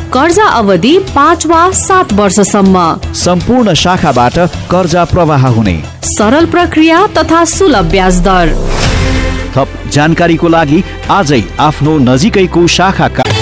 कर्जा अवधि 5 वा 7 वर्षसम्म। सम्पूर्ण शाखाबाट कर्जा प्रवाह हुने सरल प्रक्रिया तथा सुलभ ब्याज दर। थप जानकारीको लागि आजै आफ्नो नजिकैको शाखा